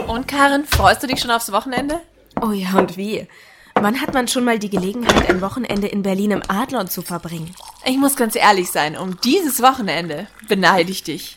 Und Karin, freust du dich schon aufs Wochenende? Oh ja, und wie? Wann hat man schon mal die Gelegenheit, ein Wochenende in Berlin im Adlon zu verbringen? Ich muss ganz ehrlich sein, um dieses Wochenende beneide ich dich.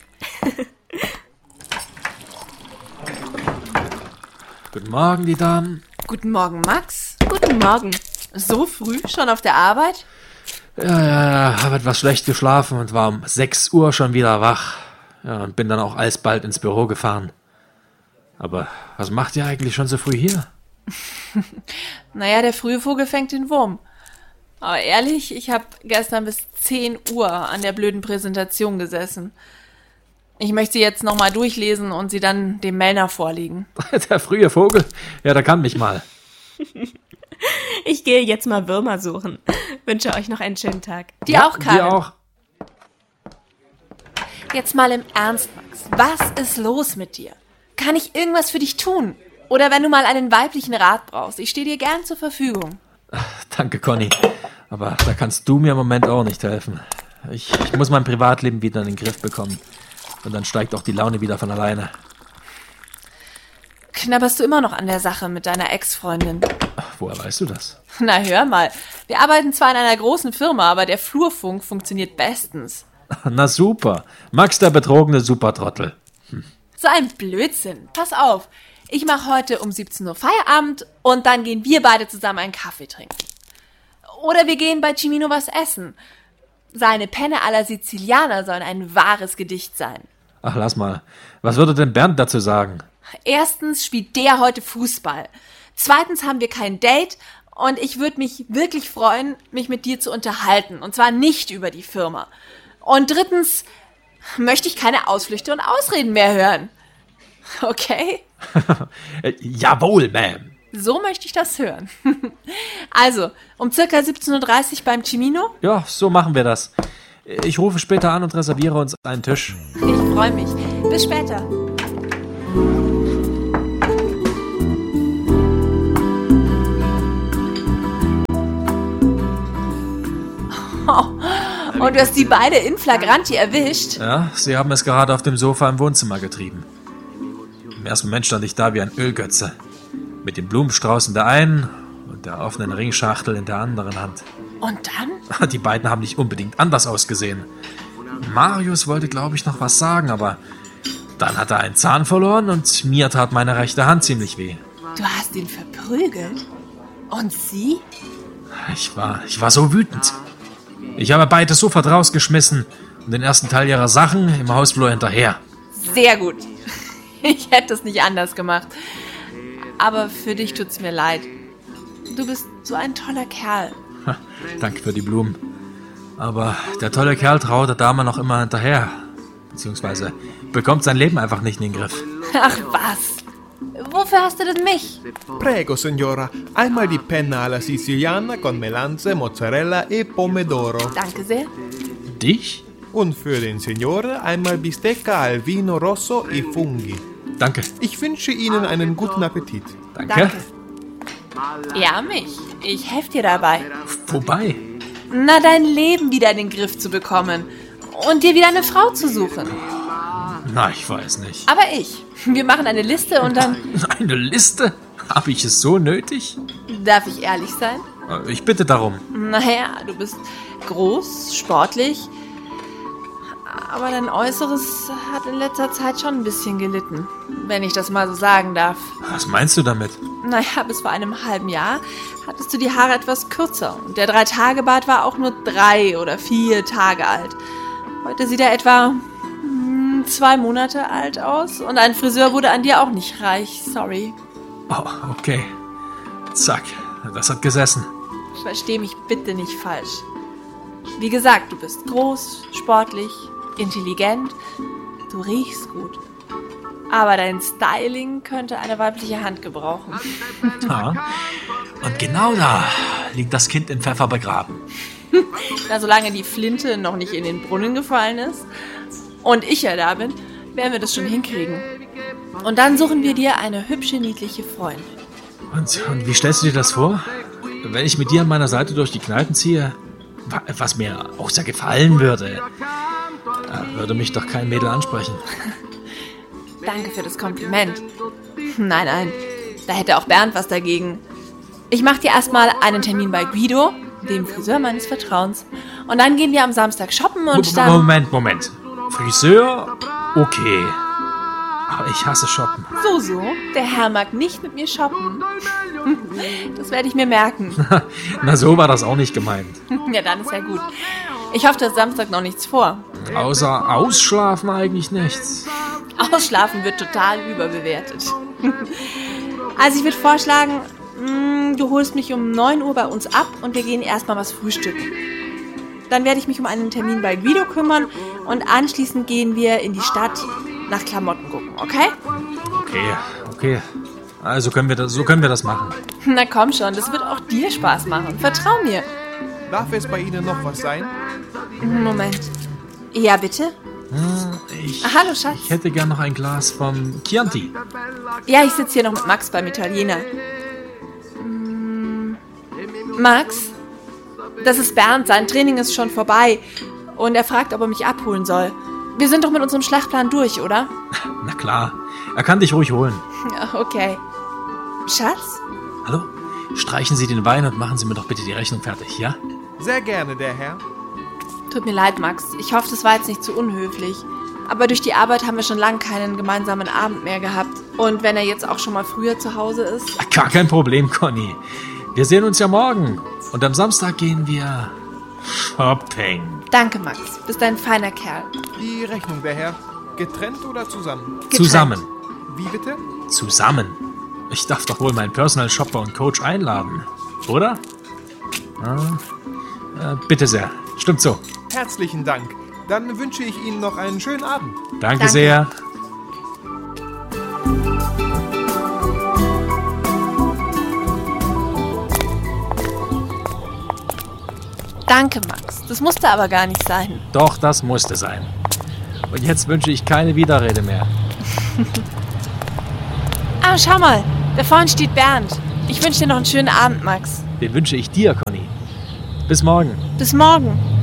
Guten Morgen, die Damen. Guten Morgen, Max. Guten Morgen. So früh schon auf der Arbeit? Ja, habe etwas schlecht geschlafen und war um 6 Uhr schon wieder wach. Ja, und bin dann auch alsbald ins Büro gefahren. Aber was macht ihr eigentlich schon so früh hier? Naja, der frühe Vogel fängt den Wurm. Aber ehrlich, ich habe gestern bis 10 Uhr an der blöden Präsentation gesessen. Ich möchte sie jetzt nochmal durchlesen und sie dann dem Mellner vorlegen. Der frühe Vogel? Ja, der kann mich mal. Ich gehe jetzt mal Würmer suchen. Wünsche euch noch einen schönen Tag. Dir auch, Karin. Dir auch. Jetzt mal im Ernst, Max. Was ist los mit dir? Kann ich irgendwas für dich tun? Oder wenn du mal einen weiblichen Rat brauchst, ich stehe dir gern zur Verfügung. Danke, Conny. Aber da kannst du mir im Moment auch nicht helfen. Ich muss mein Privatleben wieder in den Griff bekommen. Und dann steigt auch die Laune wieder von alleine. Knabberst du immer noch an der Sache mit deiner Ex-Freundin? Woher weißt du das? Na, hör mal. Wir arbeiten zwar in einer großen Firma, aber der Flurfunk funktioniert bestens. Na super. Max, der betrogene Supertrottel. So ein Blödsinn. Pass auf. Ich mache heute um 17 Uhr Feierabend und dann gehen wir beide zusammen einen Kaffee trinken. Oder wir gehen bei Cimino was essen. Seine Penne alla Sizilianer sollen ein wahres Gedicht sein. Ach, lass mal. Was würde denn Bernd dazu sagen? Erstens spielt der heute Fußball. Zweitens haben wir kein Date und ich würde mich wirklich freuen, mich mit dir zu unterhalten. Und zwar nicht über die Firma. Und drittens möchte ich keine Ausflüchte und Ausreden mehr hören. Okay? Jawohl, Ma'am. So möchte ich das hören. Also, um circa 17.30 Uhr beim Cimino? Ja, so machen wir das. Ich rufe später an und reserviere uns einen Tisch. Ich freue mich. Bis später. Und du hast die beide in flagranti erwischt? Ja, sie haben es gerade auf dem Sofa im Wohnzimmer getrieben. Im ersten Moment stand ich da wie ein Ölgötze. Mit dem Blumenstrauß in der einen und der offenen Ringschachtel in der anderen Hand. Und dann? Die beiden haben nicht unbedingt anders ausgesehen. Marius wollte, glaube ich, noch was sagen, aber dann hat er einen Zahn verloren und mir tat meine rechte Hand ziemlich weh. Du hast ihn verprügelt? Und sie? Ich war so wütend. Ich habe beide sofort rausgeschmissen und den ersten Teil ihrer Sachen im Hausflur hinterher. Sehr gut. Ich hätte es nicht anders gemacht. Aber für dich tut's mir leid. Du bist so ein toller Kerl. Danke für die Blumen. Aber der tolle Kerl traut der Dame noch immer hinterher. Beziehungsweise bekommt sein Leben einfach nicht in den Griff. Ach was. Wofür hast du denn mich? Prego, signora. Einmal die Penna alla Siciliana con Melanze, Mozzarella e Pomodoro. Danke sehr. Dich? Und für den Signore einmal Bistecca al Vino Rosso e Funghi. Danke. Ich wünsche Ihnen einen guten Appetit. Danke. Ja, mich. Ich helfe dir dabei. Wobei? Na, dein Leben wieder in den Griff zu bekommen. Und dir wieder eine Frau zu suchen. Na, ich weiß nicht. Aber ich. Wir machen eine Liste und dann... Eine Liste? Habe ich es so nötig? Darf ich ehrlich sein? Ich bitte darum. Naja, du bist groß, sportlich. Aber dein Äußeres hat in letzter Zeit schon ein bisschen gelitten. Wenn ich das mal so sagen darf. Was meinst du damit? Naja, bis vor einem halben Jahr hattest du die Haare etwas kürzer. Und der 3-Tage-Bart war auch nur 3 oder 4 Tage alt. Heute sieht er etwa 2 Monate alt aus. Und ein Friseur wurde an dir auch nicht reich. Sorry. Oh, okay. Zack, das hat gesessen. Versteh mich bitte nicht falsch. Wie gesagt, du bist groß, sportlich, intelligent. Du riechst gut. Aber dein Styling könnte eine weibliche Hand gebrauchen. Ja. Und genau da liegt das Kind in Pfeffer begraben. Na, solange die Flinte noch nicht in den Brunnen gefallen ist und ich ja da bin, werden wir das schon hinkriegen. Und dann suchen wir dir eine hübsche, niedliche Freundin. Und wie stellst du dir das vor? Wenn ich mit dir an meiner Seite durch die Kneipen ziehe, was mir auch sehr gefallen würde, würde mich doch kein Mädel ansprechen. Danke für das Kompliment. Nein, da hätte auch Bernd was dagegen. Ich mache dir erstmal einen Termin bei Guido, dem Friseur meines Vertrauens. Und dann gehen wir am Samstag shoppen und dann... Moment. Friseur? Okay. Aber ich hasse shoppen. So, der Herr mag nicht mit mir shoppen. Das werde ich mir merken. Na, so war das auch nicht gemeint. Ja, dann ist ja gut. Ich hoffe, dass Samstag noch nichts vor. Außer ausschlafen eigentlich nichts. Ausschlafen wird total überbewertet. Also ich würde vorschlagen, du holst mich um 9 Uhr bei uns ab und wir gehen erstmal was frühstücken. Dann werde ich mich um einen Termin bei Guido kümmern und anschließend gehen wir in die Stadt nach Klamotten gucken, okay? Okay. Also können wir das machen. Na komm schon, das wird auch dir Spaß machen. Vertrau mir. Darf es bei Ihnen noch was sein? Moment. Ja, bitte? Hallo, Schatz. Ich hätte gern noch ein Glas vom Chianti. Ja, ich sitze hier noch mit Max beim Italiener. Max? Das ist Bernd, sein Training ist schon vorbei. Und er fragt, ob er mich abholen soll. Wir sind doch mit unserem Schlachtplan durch, oder? Na klar, er kann dich ruhig holen. Ja, okay. Schatz? Hallo? Streichen Sie den Wein und machen Sie mir doch bitte die Rechnung fertig, ja? Sehr gerne, der Herr. Tut mir leid, Max. Ich hoffe, das war jetzt nicht zu unhöflich. Aber durch die Arbeit haben wir schon lange keinen gemeinsamen Abend mehr gehabt. Und wenn er jetzt auch schon mal früher zu Hause ist... Gar kein Problem, Conny. Wir sehen uns ja morgen. Und am Samstag gehen wir shopping. Danke, Max. Bist ein feiner Kerl. Die Rechnung, der Herr. Getrennt oder zusammen? Getrennt. Zusammen. Wie bitte? Zusammen. Ich darf doch wohl meinen Personal Shopper und Coach einladen. Oder? Bitte sehr. Stimmt so. Herzlichen Dank. Dann wünsche ich Ihnen noch einen schönen Abend. Danke sehr. Danke, Max. Das musste aber gar nicht sein. Doch, das musste sein. Und jetzt wünsche ich keine Widerrede mehr. Ah, schau mal. Da vorne steht Bernd. Ich wünsche dir noch einen schönen Abend, Max. Den wünsche ich dir, Conny. Bis morgen. Bis morgen.